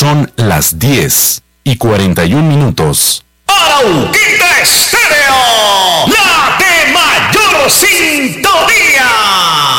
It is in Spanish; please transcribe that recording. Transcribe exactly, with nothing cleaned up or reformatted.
Son las diez y cuarenta y un minutos. ¡Arauquita!